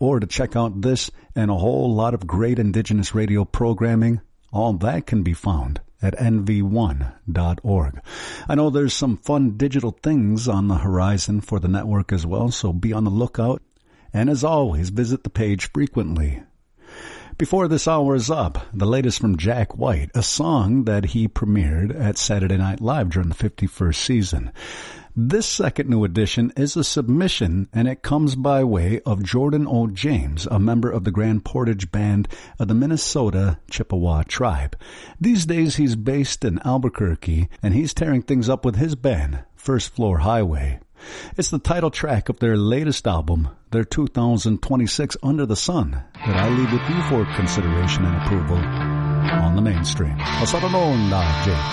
or to check out this and a whole lot of great Indigenous radio programming, all that can be found at nv1.org. I know there's some fun digital things on the horizon for the network as well, so be on the lookout. And as always, visit the page frequently. Before this hour is up, the latest from Jack White, a song that he premiered at Saturday Night Live during the 51st season. This second new edition is a submission, and it comes by way of Jordan O. James, a member of the Grand Portage Band of the Minnesota Chippewa tribe. These days he's based in Albuquerque, and he's tearing things up with his band, First Floor Highway. It's the title track of their latest album, their 2026 Under the Sun, that I leave with you for consideration and approval on the mainstream. Jake.